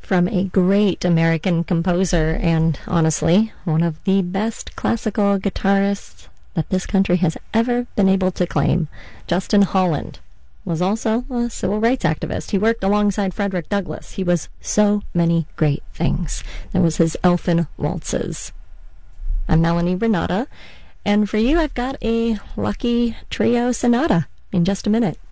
from a great American composer and, honestly, one of the best classical guitarists that this country has ever been able to claim. Justin Holland was also a civil rights activist. He worked alongside Frederick Douglass. He was so many great things. There was his Elfin Waltzes. I'm Melanie Renata, and for you I've got a Lucky Trio Sonata in just a minute.